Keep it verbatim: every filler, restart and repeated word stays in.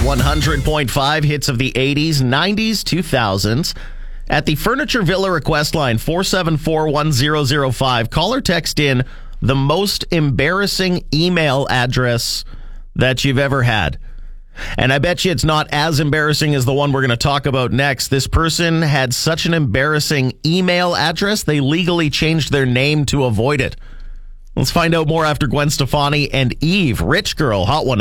one hundred point five hits of the eighties, nineties, two thousands. At the Furniture Villa request line, four seven four, one zero zero five, call or text in the most embarrassing email address that you've ever had. And I bet you it's not as embarrassing as the one we're going to talk about next. This person had such an embarrassing email address, they legally changed their name to avoid it. Let's find out more after Gwen Stefani and Eve. Rich Girl, Hot one hundred.